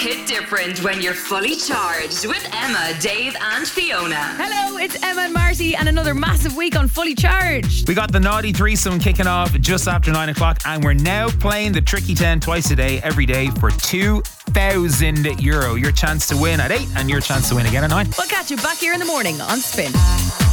hit different when you're fully charged with Emma, Dave and Fiona. Hello, it's Emma and Marty and another massive week on Fully Charged. We got the Naughty Threesome kicking off just after 9 o'clock and we're now playing the Tricky 10 twice a day, every day for €2,000. Your chance to win at 8 and your chance to win again at 9. We'll catch you back here in the morning on Spin.